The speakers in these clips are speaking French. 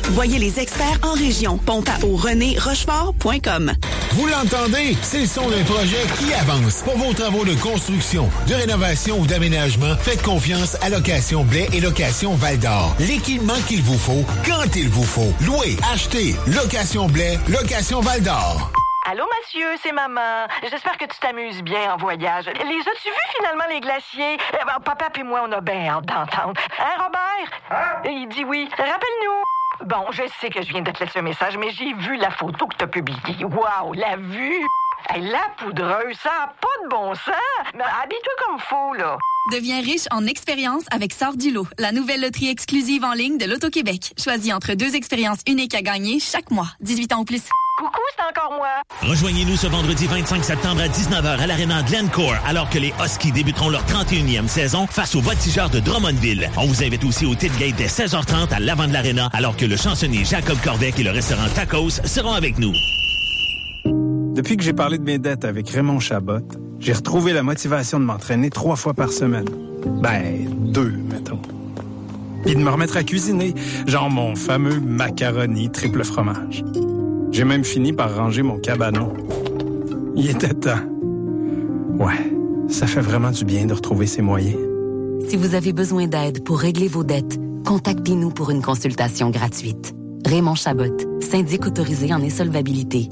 Voyez les experts en région. Pontao-rené-rochefort.com. Vous l'entendez? C'est le son d'un projet qui avance. Pour vos travaux de construction, de rénovation ou d'aménagement, faites confiance à Location Blais et Location Val-d'Or. L'équipement qu'il vous faut, quand il vous faut. Louer, acheter. Location Blais, Location Val-d'Or. Allô, monsieur, c'est maman. J'espère que tu t'amuses bien en voyage. Les as-tu vus, finalement, les glaciers? Papa et moi, on a bien hâte d'entendre. Hein, Robert? Il dit oui. Rappelle-nous. Bon, je sais que je viens de te laisser un message, mais j'ai vu la photo que t'as publiée. Wow, la vue! Hey, la poudreuse, ça n'a pas de bon sens! Mais habille-toi comme faut, là. Deviens riche en expériences avec Sort du lot, la nouvelle loterie exclusive en ligne de l'Auto-Québec. Choisis entre 2 expériences uniques à gagner chaque mois. 18 ans ou plus. Coucou, c'est encore moi. Rejoignez-nous ce vendredi 25 septembre à 19h à l'Arena Glencore, alors que les Huskies débuteront leur 31e saison face aux Voltigeurs de Drummondville. On vous invite aussi au tailgate dès 16h30 à l'avant de l'Arena, alors que le chansonnier Jacob Corvec et le restaurant Tacos seront avec nous. Depuis que j'ai parlé de mes dettes avec Raymond Chabot, j'ai retrouvé la motivation de m'entraîner 3 fois par semaine. 2, mettons. Puis de me remettre à cuisiner, genre mon fameux macaroni triple fromage. J'ai même fini par ranger mon cabanon. Il était temps. Ouais, ça fait vraiment du bien de retrouver ses moyens. Si vous avez besoin d'aide pour régler vos dettes, contactez-nous pour une consultation gratuite. Raymond Chabot, syndic autorisé en insolvabilité.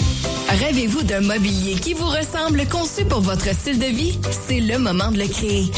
Rêvez-vous d'un mobilier qui vous ressemble, conçu pour votre style de vie? C'est le moment de le créer.